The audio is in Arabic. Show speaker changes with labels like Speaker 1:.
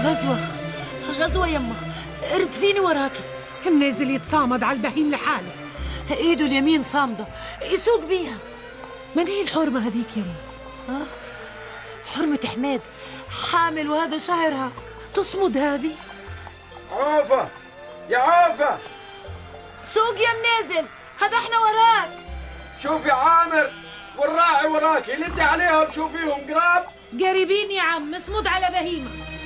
Speaker 1: غزوة يما، ردفيني وراكي.
Speaker 2: منازل يتصامد على البهيم لحاله،
Speaker 1: ايده اليمين صامدة يسوق بيها.
Speaker 2: من هي الحرمة هذيك يما؟
Speaker 1: حرمة حماد، حامل وهذا شهرها.
Speaker 2: تصمد هذه؟
Speaker 3: عوفة يا عوفة،
Speaker 1: سوق يا منازل، هذا احنا وراك.
Speaker 3: شوفي عامر والراعي وراكي، لدي عليهم شوفيهم قراب.
Speaker 2: قريبين يا عم، اصمد على بهيمة.